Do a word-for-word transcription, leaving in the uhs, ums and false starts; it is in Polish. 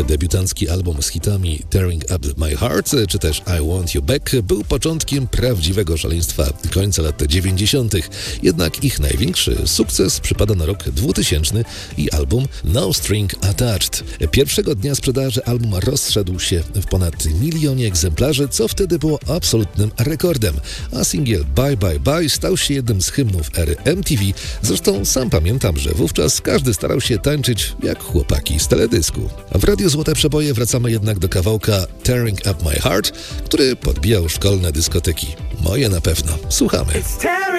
Debiutancki album z hitami Tearing Up My Heart czy też I Want You Back był początkiem prawdziwego szaleństwa końca lat dziewięćdziesiątych. Jednak ich największy sukces przypada na rok dwutysięczny i album No String Attached. Pierwszego dnia sprzedaży album rozszedł się w ponad milionie egzemplarzy, co wtedy było absolutnym rekordem, a singiel Bye Bye Bye stał się jednym z hymnów ery M T V. Zresztą sam pamiętam, że wówczas każdy starał się tańczyć jak chłopaki z teledysku. A w Radiu Złote Przeboje wracamy jednak do kawałka Tearing Up My Heart, który podbijał szkolne dyskoteki. Moje na pewno. Słuchamy.